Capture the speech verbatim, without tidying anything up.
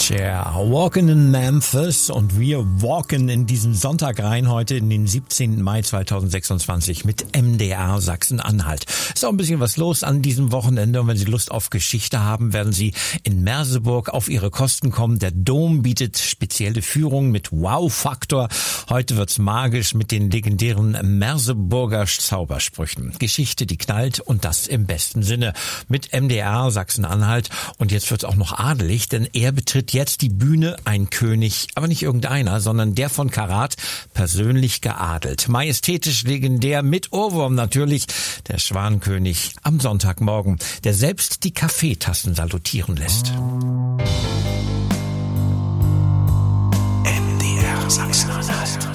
Cher, Walking in Memphis, und wir walken in diesen Sonntag rein, heute in den siebzehnten Mai zweitausendsechsundzwanzig mit M D R Sachsen-Anhalt. Ist auch ein bisschen was los an diesem Wochenende, und wenn Sie Lust auf Geschichte haben, werden Sie in Merseburg auf Ihre Kosten kommen. Der Dom bietet spezielle Führungen mit Wow-Faktor. Heute wird's magisch mit den legendären Merseburger Zaubersprüchen. Geschichte, die knallt, und das im besten Sinne. Mit M D R Sachsen-Anhalt. Und jetzt wird's auch noch adelig, denn er betritt jetzt die Bühne, ein König, aber nicht irgendeiner, sondern der von Karat, persönlich geadelt. Majestätisch, legendär, mit Ohrwurm natürlich, der Schwankönig am Sonntagmorgen, der selbst die Kaffeetassen salutieren lässt. M D R Sachsen-Anhalt.